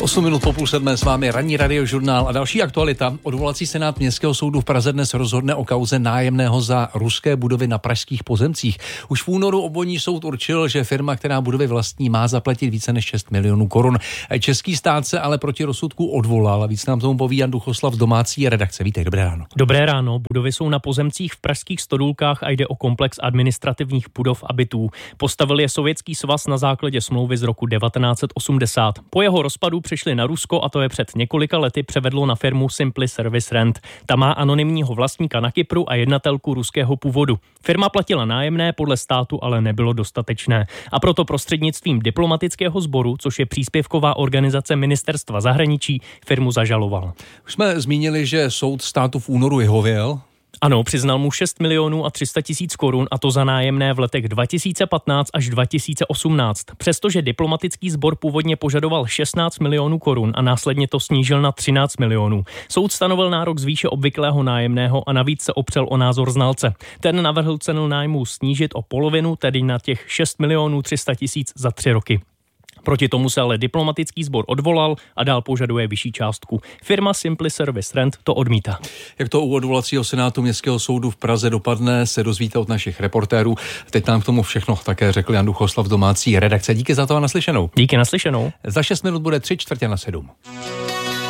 8 minut po 6:30 s vámi ranní radiožurnál a další aktualita. Odvolací senát Městského soudu v Praze dnes rozhodne o kauze nájemného za ruské budovy na pražských pozemcích. Už v únoru obvodní soud určil, že firma, která budovy vlastní, má zaplatit více než 6 milionů korun. Český stát se ale proti rozsudku odvolal. Víc nám tomu poví Jan Duchoslav z domácí redakce. Vítej, dobré ráno. Dobré ráno. Budovy jsou na pozemcích v pražských Stodůlkách a jde o komplex administrativních budov a bytů. Postavil je Sovětský svaz na základě smlouvy z roku 1980. Po jeho rozpadu přišli na Rusko a to je před několika lety převedlo na firmu Simply Service Rent. Ta má anonymního vlastníka na Kypru a jednatelku ruského původu. Firma platila nájemné, podle státu ale nebylo dostatečné. A proto prostřednictvím diplomatického sboru, což je příspěvková organizace ministerstva zahraničí, firmu zažaloval. Už jsme zmínili, že soud státu v únoru vyhověl. Ano, přiznal mu 6 milionů a 300 tisíc korun a to za nájemné v letech 2015 až 2018. Přestože diplomatický sbor původně požadoval 16 milionů korun a následně to snížil na 13 milionů. Soud stanovil nárok z výše obvyklého nájemného a navíc se opřel o názor znalce. Ten navrhl cenu nájmu snížit o polovinu, tedy na těch 6 milionů 300 tisíc za 3 roky. Proti tomu se ale diplomatický sbor odvolal a dál požaduje vyšší částku. Firma Simply Service Rent to odmítá. Jak to u odvolacího senátu Městského soudu v Praze dopadne, se dozvíte od našich reportérů. Teď nám k tomu všechno také řekl Jan Duchoslav z domácí redakce. Díky za to a naslyšenou. Díky, naslyšenou. Za 6 minut bude 6:45.